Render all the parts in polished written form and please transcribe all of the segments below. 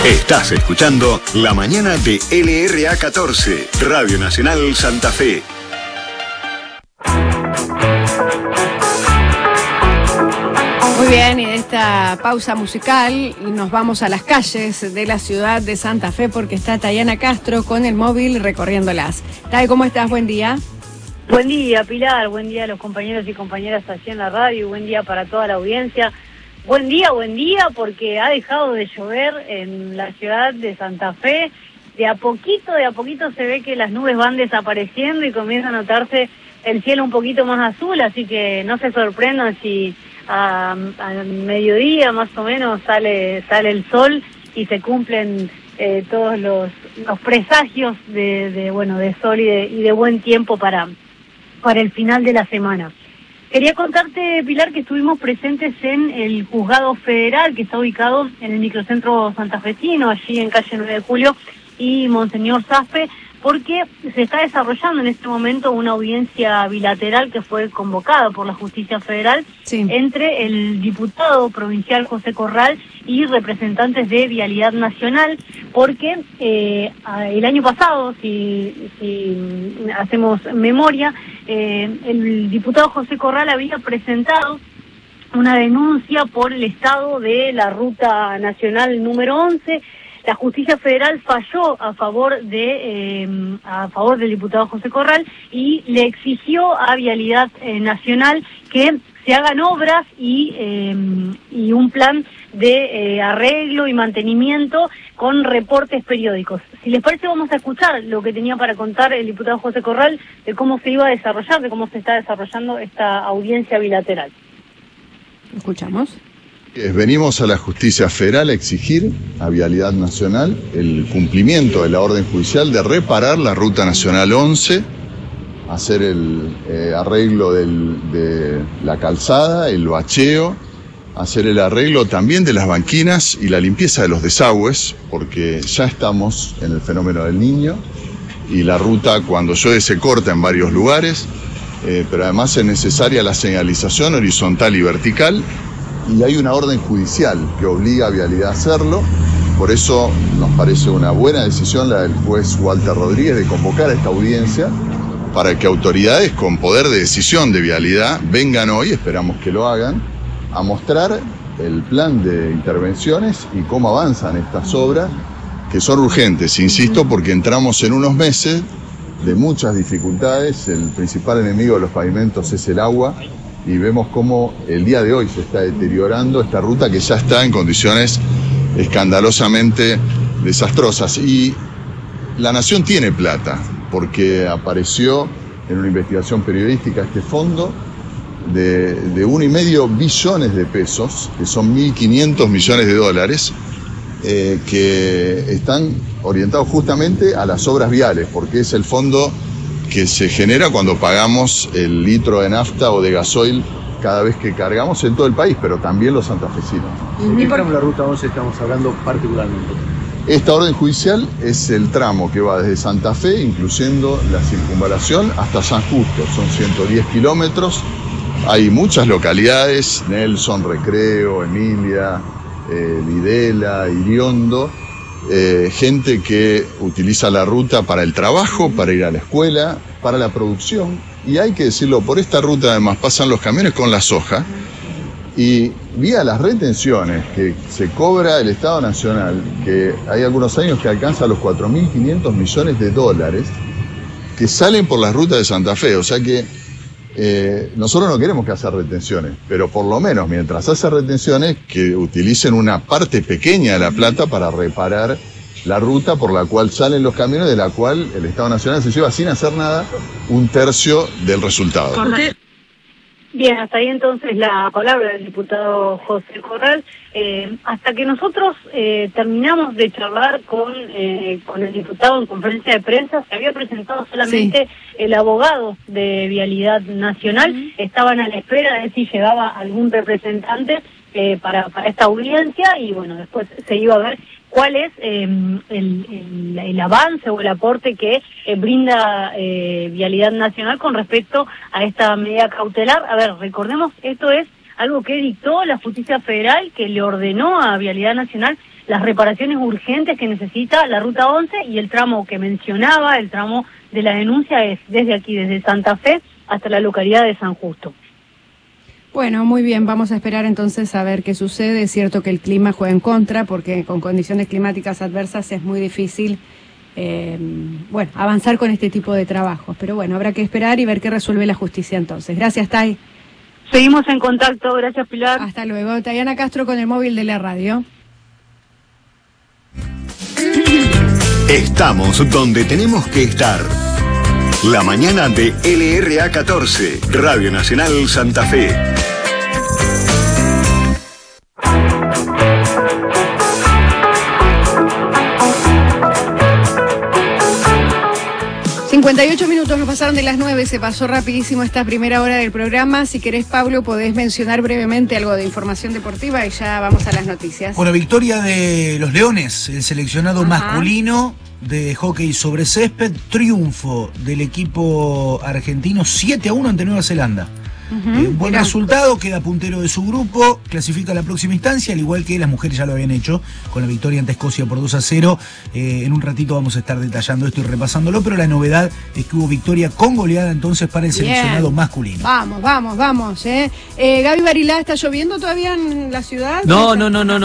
Estás escuchando La Mañana de LRA 14, Radio Nacional Santa Fe. Muy bien, y de esta pausa musical nos vamos a las calles de la ciudad de Santa Fe porque está Tayana Castro con el móvil recorriéndolas. Tay, ¿cómo estás? Buen día. Buen día, Pilar. Buen día a los compañeros y compañeras allí en la radio. Buen día para toda la audiencia. Buen día, porque ha dejado de llover en la ciudad de Santa Fe. De a poquito se ve que las nubes van desapareciendo y comienza a notarse el cielo un poquito más azul, así que no se sorprendan si al mediodía más o menos sale el sol y se cumplen todos los presagios de sol y de buen tiempo para el final de la semana. Quería contarte, Pilar, que estuvimos presentes en el Juzgado Federal, que está ubicado en el microcentro santafesino, allí en calle 9 de Julio y Monseñor Zaffe, porque se está desarrollando en este momento una audiencia bilateral que fue convocada por la Justicia Federal entre el diputado provincial José Corral y representantes de Vialidad Nacional, porque el año pasado, si hacemos memoria, el diputado José Corral había presentado una denuncia por el estado de la Ruta Nacional número 11. La Justicia Federal falló a favor del diputado José Corral y le exigió a Vialidad Nacional que se hagan obras y un plan de arreglo y mantenimiento con reportes periódicos. Si les parece, vamos a escuchar lo que tenía para contar el diputado José Corral de cómo se iba a desarrollar, de cómo se está desarrollando esta audiencia bilateral. Escuchamos. Venimos a la Justicia Federal a exigir a Vialidad Nacional el cumplimiento de la orden judicial de reparar la Ruta Nacional 11, hacer el arreglo de la calzada, el bacheo, hacer el arreglo también de las banquinas y la limpieza de los desagües, porque ya estamos en el fenómeno del Niño y la ruta cuando llueve se corta en varios lugares, pero además es necesaria la señalización horizontal y vertical. Y hay una orden judicial que obliga a Vialidad a hacerlo, por eso nos parece una buena decisión la del juez Walter Rodríguez de convocar a esta audiencia para que autoridades con poder de decisión de Vialidad vengan hoy, esperamos que lo hagan, a mostrar el plan de intervenciones y cómo avanzan estas obras que son urgentes, insisto, porque entramos en unos meses de muchas dificultades, el principal enemigo de los pavimentos es el agua, y vemos cómo el día de hoy se está deteriorando esta ruta que ya está en condiciones escandalosamente desastrosas. Y la Nación tiene plata, porque apareció en una investigación periodística este fondo de 1,5 billones de pesos, que son 1.500 millones de dólares, que están orientados justamente a las obras viales, porque es el fondo que se genera cuando pagamos el litro de nafta o de gasoil cada vez que cargamos en todo el país, pero también los santafesinos. ¿En qué tramo de la Ruta 11 estamos hablando particularmente? Esta orden judicial es el tramo que va desde Santa Fe, incluyendo la circunvalación, hasta San Justo. Son 110 kilómetros. Hay muchas localidades, Nelson, Recreo, Emilia, Videla, Iriondo, gente que utiliza la ruta para el trabajo, para ir a la escuela, para la producción, y hay que decirlo, por esta ruta además pasan los camiones con la soja, y vía las retenciones que se cobra el Estado Nacional, que hay algunos años que alcanza los 4.500 millones de dólares, que salen por las rutas de Santa Fe, o sea que nosotros no queremos que hacer retenciones, pero por lo menos mientras hace retenciones que utilicen una parte pequeña de la plata para reparar la ruta por la cual salen los camiones, de la cual el Estado Nacional se lleva sin hacer nada 1/3 del resultado. Bien, hasta ahí entonces la palabra del diputado José Corral. Hasta que nosotros terminamos de charlar con el diputado en conferencia de prensa, se había presentado solamente el abogado de Vialidad Nacional. Estaban a la espera de si llegaba algún representante para esta audiencia y bueno, después se iba a ver cuál es el avance o el aporte que brinda Vialidad Nacional con respecto a esta medida cautelar. A ver, recordemos, esto es algo que dictó la justicia federal, que le ordenó a Vialidad Nacional las reparaciones urgentes que necesita la Ruta 11, y el tramo que mencionaba, el tramo de la denuncia, es desde aquí, desde Santa Fe hasta la localidad de San Justo. Bueno, muy bien, vamos a esperar entonces a ver qué sucede. Es cierto que el clima juega en contra, porque con condiciones climáticas adversas es muy difícil avanzar con este tipo de trabajos. Pero bueno, habrá que esperar y ver qué resuelve la justicia entonces. Gracias, Tay. Seguimos en contacto, gracias, Pilar. Hasta luego. Tayana Castro con el móvil de la radio. Estamos donde tenemos que estar. La mañana de LRA 14, Radio Nacional Santa Fe. ...58 minutos nos pasaron de las 9, se pasó rapidísimo esta primera hora del programa. Si querés, Pablo, podés mencionar brevemente algo de información deportiva y ya vamos a las noticias. Bueno, victoria de los Leones, el seleccionado masculino de hockey sobre césped, triunfo del equipo argentino 7-1 ante Nueva Zelanda. Buen resultado, queda puntero de su grupo, clasifica a la próxima instancia, al igual que las mujeres ya lo habían hecho con la victoria ante Escocia por 2-0. En un ratito vamos a estar detallando esto y repasándolo, pero la novedad es que hubo victoria con goleada entonces para el seleccionado masculino. Vamos. Gaby Barilá, ¿está lloviendo todavía en la ciudad? No.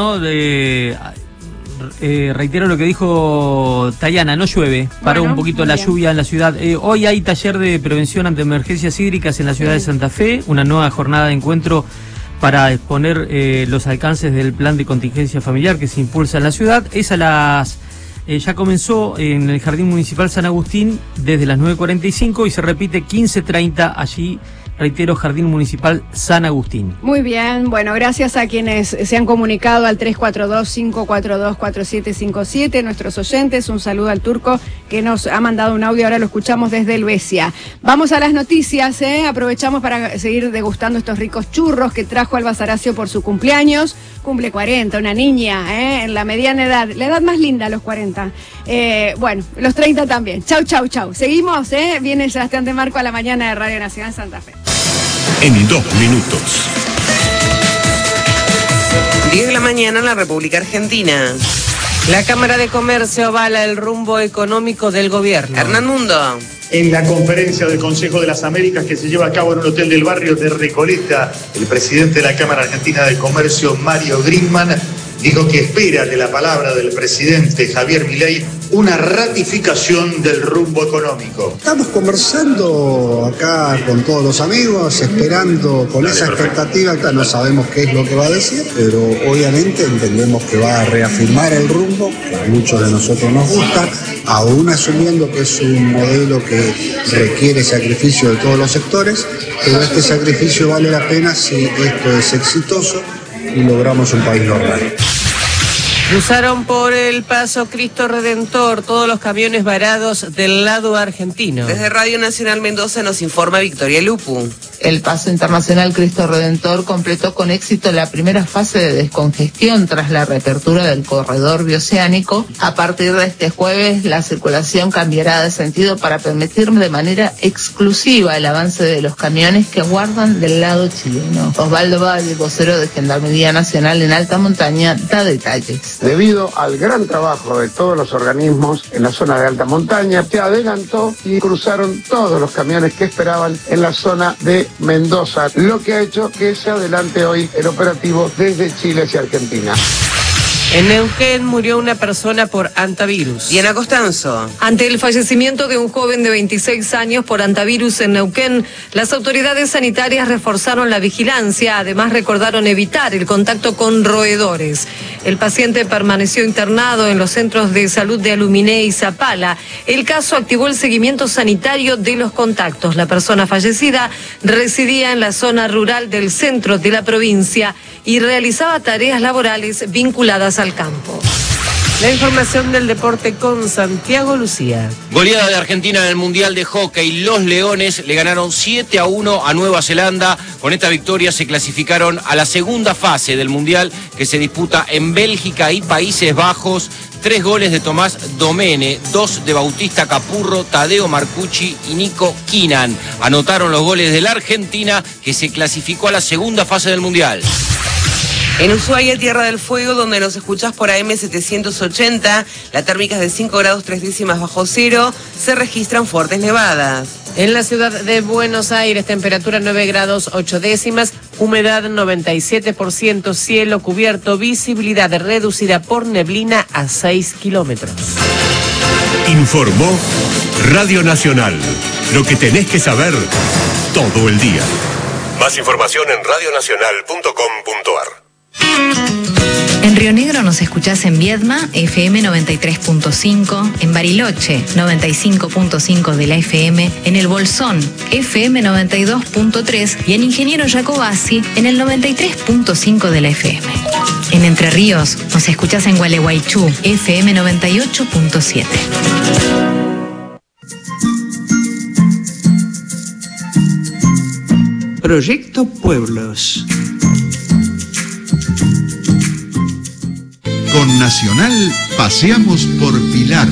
Reitero lo que dijo Tayana, no llueve, paró un poquito la lluvia en la ciudad. Hoy hay taller de prevención ante emergencias hídricas en la ciudad de Santa Fe, una nueva jornada de encuentro para exponer los alcances del plan de contingencia familiar que se impulsa en la ciudad. Es a las... ya comenzó en el Jardín Municipal San Agustín desde las 9:45 y se repite 15:30 allí. Reitero, Jardín Municipal San Agustín. Muy bien, bueno, gracias a quienes se han comunicado al 342-542-4757, nuestros oyentes. Un saludo al Turco que nos ha mandado un audio, ahora lo escuchamos desde Helvecia. Vamos a las noticias, aprovechamos para seguir degustando estos ricos churros que trajo Alba Saracio por su cumpleaños. Cumple 40, una niña, en la mediana edad, la edad más linda, los 40. Los 30 también. Chau. Seguimos, viene Sebastián de Marco a la mañana de Radio Nacional Santa Fe. En 2 minutos. 10 de la mañana en la República Argentina. La Cámara de Comercio avala el rumbo económico del gobierno. Hernán Mundo. En la conferencia del Consejo de las Américas que se lleva a cabo en un hotel del barrio de Recoleta, el presidente de la Cámara Argentina de Comercio, Mario Grimman, dijo que espera de la palabra del presidente Javier Milei una ratificación del rumbo económico. Estamos conversando acá con todos los amigos, esperando con esa expectativa. No sabemos qué es lo que va a decir, pero obviamente entendemos que va a reafirmar el rumbo, que a muchos de nosotros nos gusta, aún asumiendo que es un modelo que requiere sacrificio de todos los sectores, pero este sacrificio vale la pena si esto es exitoso y logramos un país normal. Cruzaron por el paso Cristo Redentor todos los camiones varados del lado argentino. Desde Radio Nacional Mendoza nos informa Victoria Lupu. El paso internacional Cristo Redentor completó con éxito la primera fase de descongestión tras la reapertura del corredor bioceánico. A partir de este jueves, la circulación cambiará de sentido para permitir de manera exclusiva el avance de los camiones que guardan del lado chileno. Osvaldo Valle, vocero de Gendarmería Nacional en Alta Montaña, da detalles. Debido al gran trabajo de todos los organismos en la zona de alta montaña, se adelantó y cruzaron todos los camiones que esperaban en la zona de Mendoza, lo que ha hecho que se adelante hoy el operativo desde Chile hacia Argentina. En Neuquén murió una persona por antivirus. Diana Costanzo. Ante el fallecimiento de un joven de 26 años por antivirus en Neuquén, las autoridades sanitarias reforzaron la vigilancia, además recordaron evitar el contacto con roedores. El paciente permaneció internado en los centros de salud de Aluminé y Zapala. El caso activó el seguimiento sanitario de los contactos. La persona fallecida residía en la zona rural del centro de la provincia y realizaba tareas laborales vinculadas al campo. La información del deporte con Santiago Lucía. Goleada de Argentina en el Mundial de Hockey. Los Leones le ganaron 7-1 a Nueva Zelanda. Con esta victoria se clasificaron a la segunda fase del Mundial que se disputa en Bélgica y Países Bajos. 3 goles de Tomás Domene, 2 de Bautista Capurro, Tadeo Marcucci y Nico Quinan. Anotaron los goles de la Argentina, que se clasificó a la segunda fase del Mundial. En Ushuaia, Tierra del Fuego, donde nos escuchás por AM 780, la térmica es de 5 grados 3 décimas bajo cero, se registran fuertes nevadas. En la ciudad de Buenos Aires, temperatura 9 grados 8 décimas, humedad 97%, cielo cubierto, visibilidad reducida por neblina a 6 kilómetros. Informó Radio Nacional. Lo que tenés que saber todo el día. Más información en radionacional.com.ar. En Río Negro nos escuchás en Viedma, FM 93.5, en Bariloche, 95.5 de la FM, en El Bolsón, FM 92.3 y en Ingeniero Jacobasi, en el 93.5 de la FM. En Entre Ríos nos escuchás en Gualeguaychú, FM 98.7. Proyecto Pueblos. Con Nacional paseamos por Pilar.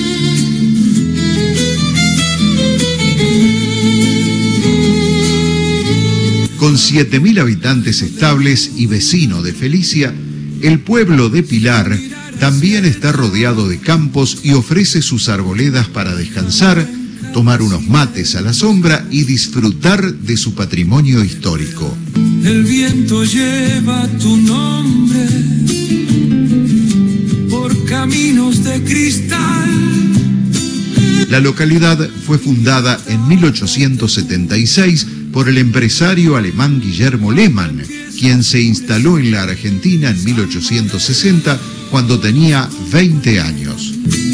Con 7.000 habitantes estables y vecino de Felicia, el pueblo de Pilar también está rodeado de campos y ofrece sus arboledas para descansar, tomar unos mates a la sombra y disfrutar de su patrimonio histórico. El viento lleva tu nombre por caminos de cristal. La localidad fue fundada en 1876 por el empresario alemán Guillermo Lehmann, quien se instaló en la Argentina en 1860 cuando tenía 20 años.